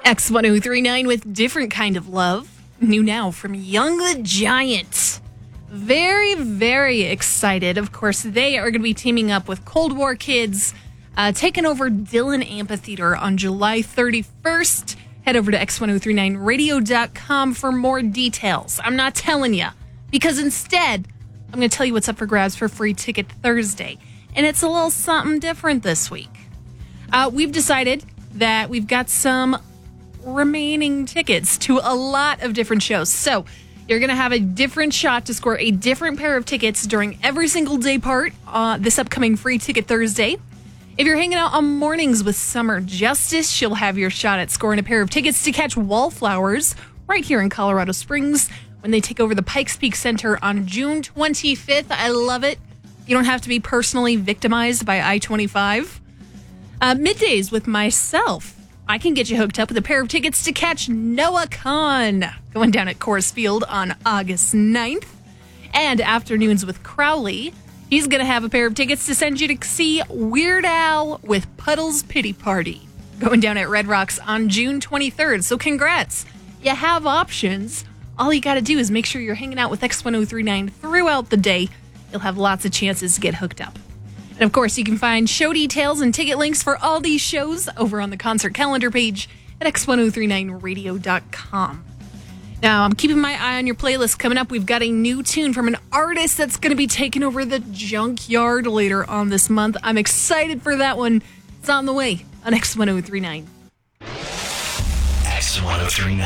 X1039 with Different Kind of Love. New now from Young the Giant. Very, very excited. Of course, they are going to be teaming up with Cold War Kids, taking over Dillon Amphitheater on July 31st. Head over to x1039radio.com for more details. I'm not telling you, because instead, I'm going to tell you what's up for grabs for Free Ticket Thursday. And it's a little something different this week. We've decided that we've got some remaining tickets to a lot of different shows. So you're going to have a different shot to score a different pair of tickets during every single day part this upcoming Free Ticket Thursday. If you're hanging out on Mornings with Summer Justice, she'll have your shot at scoring a pair of tickets to catch Wallflowers right here in Colorado Springs when they take over the Pikes Peak Center on June 25th. I love it. You don't have to be personally victimized by I-25. Middays with myself, I can get you hooked up with a pair of tickets to catch Noah Kahn going down at Coors Field on August 9th. And Afternoons with Crowley, he's going to have a pair of tickets to send you to see Weird Al with Puddle's Pity Party going down at Red Rocks on June 23rd. So congrats. You have options. All you got to do is make sure you're hanging out with X1039 throughout the day. You'll have lots of chances to get hooked up. And of course, you can find show details and ticket links for all these shows over on the concert calendar page at x1039radio.com. Now, I'm keeping my eye on your playlist. Coming up, we've got a new tune from an artist that's going to be taking over the Junkyard later on this month. I'm excited for that one. It's on the way on X1039. X1039.